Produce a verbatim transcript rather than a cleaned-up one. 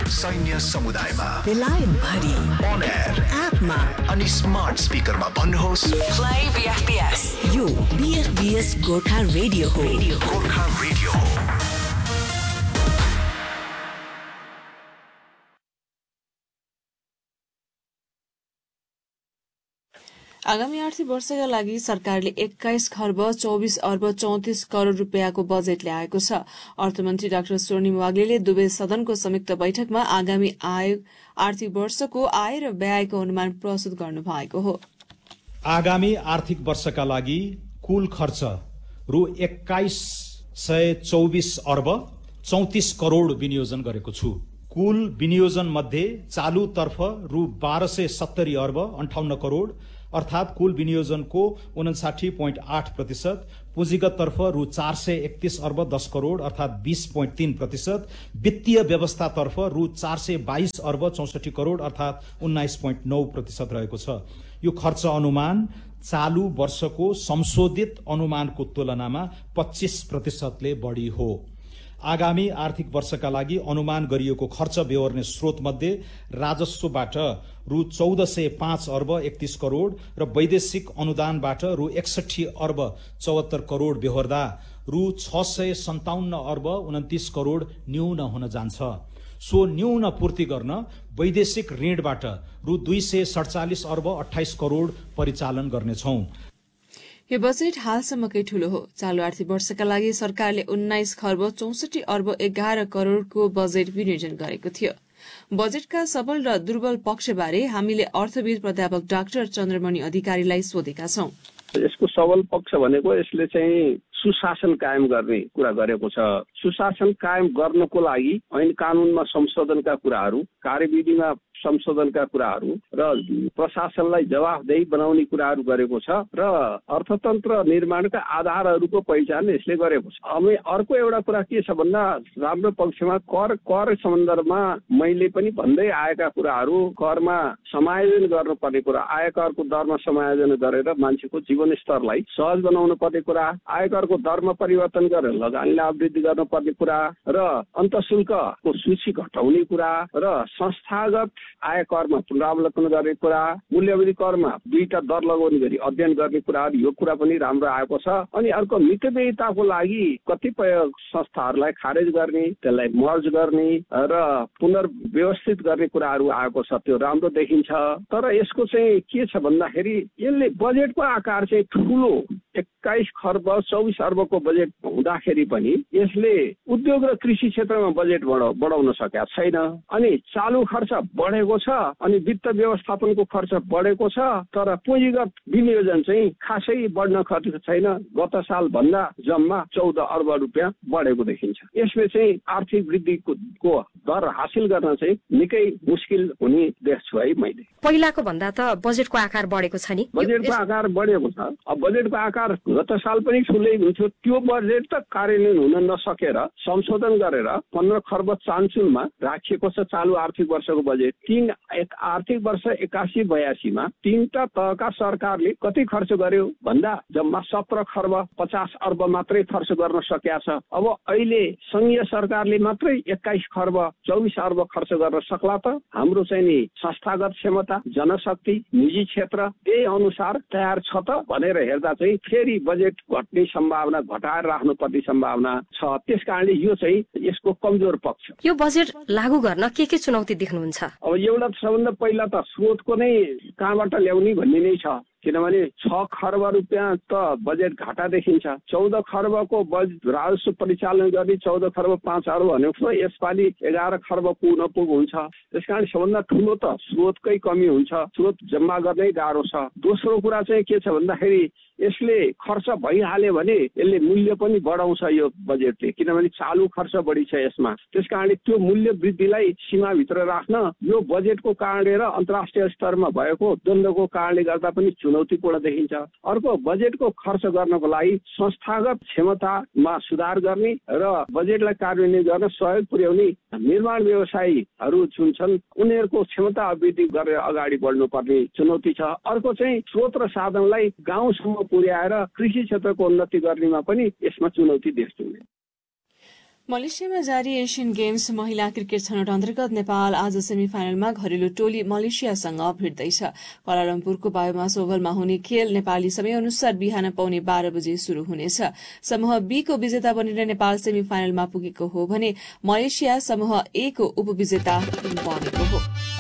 सैन्य समुदायमा, बेलायत भरि, अन एयर, एपमा अनि स्मार्ट स्पिकरमा भन्नुहोस् प्ले बीएफबीएस। यो बीएफबीएस गोर्खा रेडियो हो। गोर्खा रेडियो हो। आगामी आर्थिक वर्षका लागि सरकारले एक्काइस खर्ब चौबिस अर्ब चौतिस करोड़ रूपियाँको बजेट ल्याएको छ। अर्थमन्त्री डाक्टर स्वर्णिम वाग्लेले दुवै सदनको संयुक्त बैठकमा आगामी आय आर्थिक वर्षको आय र व्ययको अनुमान प्रस्तुत गर्नु भएको हो। आगामी आर्थिक वर्षका लागि कुल खर्च रु एक्काइस सय चौबिस अर्ब चौतिस करोड़ विनियोजन गरेको छु। कुल विनियोजन मध्ये चालू तर्फ रु बाह्र सय सत्तरी अर्ब अन्ठाउन्न करोड़ अर्थात कुल विनियोजनको उनसाठी पोइन्ट आठ प्रतिशत, पुँजीगत तर्फ रु चार सय एकतीस अर्ब दस करोड़ अर्थात बीस पोइन्ट तीन प्रतिशत, वित्तीय व्यवस्था तर्फ रु चार सय बाइस अर्ब चौसठी करोड़ अर्थात उन्नाइस पोइन्ट नौ प्रतिशत रहेको छ। यो खर्च अनुमान चालू वर्षको संशोधित अनुमानको तुलनामा पच्चीस प्रतिशतले बढ़ी हो। आगामी आर्थिक वर्षका लागि अनुमान गरिएको खर्च बेहोर्ने स्रोत मध्ये राजस्वबाट रु चौध सय पाँच अर्ब एकतीस करोड़ र वैदेशिक अनुदानबाट रु एकसठी अर्ब चौहत्तर करोड़ बेहोर्दा रु छ सय सन्ताउन्न अर्ब उन्तिस करोड़ न्यून हुन जान्छ। सो न्यून पूर्ति गर्न वैदेशिक ऋणबाट रु दुई सय सड़चालिस अर्ब अठाइस करोड़ परिचालन गर्नेछौं। यो बजेट हालसम्मकै ठूलो हो। चालू आर्थिक वर्षका लागि सरकारले उन्नाइस खर्ब चौसठी अर्ब एघार करोड़को बजेट विनियोजन गरेको थियो। बजेटका सबल र दुर्बल पक्षबारे हामीले अर्थविद प्राध्यापक डाक्टर चन्द्रमणि अधिकारीलाई सोधेका छौं। यसको सबल पक्ष भनेको यसले चाहिँ सुशासन कायम गर्ने कुरा गरेको छ। सुशासन कायम गर्नको लागि ऐन कानूनमा संशोधनका कुराहरू, कार्यविधिमा संशोधनका कुराहरू र प्रशासनलाई जवाफदेही बनाउने कुराहरू गरेको छ र अर्थतन्त्र निर्माणका आधारहरूको पहिचान यसले गरेको छ। अब अर्को एउटा कुरा के छ भन्दा राम्रो पक्षमा कर कर सन्दर्भमा मैले पनि भन्दै आएका कुराहरू, करमा समायोजन गर्नुपर्ने कुरा, आयकरको दरमा समायोजन गरेर मान्छेको जीवन स्तरलाई सहज बनाउनु पर्ने कुरा, आयकरको दरमा परिवर्तन गरेर लगानीलाई वृद्धि गर्नुपर्ने कुरा र अन्तःशुल्कको सूची घटाउने कुरा र संस्थागत आयकरमा पुनरावलोकन गर्ने कुरा, मूल्यवृद्धि करमा दुईटा दर लगाउने गरी अध्ययन गर्ने कुराहरू, यो कुरा पनि राम्रो आएको छ। अनि अर्को मितव्ययिताको लागि कतिपय संस्थाहरूलाई खारेज गर्ने, त्यसलाई मर्ज गर्ने र पुनर्व्यवस्थित गर्ने कुराहरू आएको छ, त्यो राम्रो देखिन्छ। तर यसको चाहिँ के छ भन्दाखेरि यसले बजेटको आकार चाहिँ ठूलो एक्काइस खर्ब चौबिस अर्बको बजेट हुँदाखेरि पनि यसले उद्योग र कृषि क्षेत्रमा बजेट बढाउन सकेका छैन। अनि चालू खर्च बढेको छ अनि वित्त व्यवस्थापनको खर्च बढेको छ, तर पुँजीगत विनियोजन चाहिँ खासै बढ्न खर्च छैन। गत साल भन्दा जम्मा चौध अर्ब रुपियाँ बढेको देखिन्छ। यसले चाहिँ आर्थिक वृद्धिको दर हासिल गर्न चाहिँ निकै मुस्किल हुने देख्छु है मैले। पहिलाको भन्दा त बजेटको आकार बढेको छ नि? बजेटको आकार बढेको छ। अब बजेटको आकार गत साल पनि ठुलै हुन्थ्यो, त्यो बजेट त कार्यान्वयन हुन नसकेर संशोधन गरेर पन्ध्र खर्ब चान्चुलमा राखिएको छ चालू आर्थिक वर्षको बजेट। तीन एक आर्थिक वर्ष एकासी बयासीमा तीनटा तहका सरकारले कति खर्च गर्यो भन्दा जम्मा सत्र खर्ब पचास अर्ब मात्रै खर्च गर्न सकेका छ। अब अहिले संघीय सरकारले मात्रै एक्काइस खर्ब चौबिस अर्ब खर्च गर्न सक्ला त? हाम्रो चाहिँ नि संस्थागत क्षमता, जनशक्ति, निजी क्षेत्र त्यही अनुसार तयार छ त भनेर हेर्दा चाहिँ फेरि बजेट घट्ने सम्भावना, घटाएर राख्नुपर्ने सम्भावना छ। त्यसकारणले यो चाहिँ यसको कमजोर पक्ष। यो बजेट लागू गर्न के के चुनौती देख्नुहुन्छ? अब एउटा सबभन्दा पहिला त स्रोतको नै कहाँबाट ल्याउने भन्ने नै छ। किनभने छ खर्ब रुपियाँ त बजेट घाटा देखिन्छ। चौध खर्बको बजेट राजस्व परिचालन गर्ने चौध खर्ब पाँच अर्ब भनेको यसपालि एघार खर्ब पुग्न पुग हुन्छ। त्यसकारण सबभन्दा ठुलो त स्रोतकै कमी हुन्छ, स्रोत जम्मा गर्नै गाह्रो छ। दोस्रो कुरा चाहिँ के छ भन्दाखेरि यसले खर्च भइहाल्यो भने यसले मूल्य पनि बढाउँछ यो बजेटले, किनभने चालू खर्च बढी छ यसमा। त्यसकारणले त्यो मूल्य वृद्धिलाई सीमाभित्र राख्न यो बजेटको कारणले र अन्तर्राष्ट्रिय स्तरमा भएको द्वन्द्वको कारणले गर्दा पनि चुनौतीपूर्ण देखिन्छ। अर्को, बजेटको खर्च गर्नको लागि संस्थागत क्षमतामा सुधार गर्ने र बजेटलाई कार्यान्वयन गर्न सहयोग पुर्याउने निर्माण व्यवसायीहरू जुन छन् उनीहरूको क्षमता वृद्धि गरेर अगाडि बढ्नुपर्ने चुनौती छ। अर्को चाहिँ स्रोत र साधनलाई गाउँसम्म पुर्याएर कृषि क्षेत्रको उन्नति गर्नेमा पनि यसमा चुनौती देख्छु। मलेसियामा जारी एसियन गेम्स महिला क्रिकेट छनौट अन्तर्गत नेपाल आज सेमी फाइनलमा घरेलु टोली मलेसियासँग भिड्दैछ। क्वालालम्पुरको बायोमास ओभलमा हुने खेल नेपाली समय अनुसार बिहान पौने बाह्र बजे शुरू हुनेछ। समूह बी को विजेता बनेर नेपाल सेमी फाइनलमा पुगेको हो भने मलेसिया समूह ए को उपविजेता बनेको हो।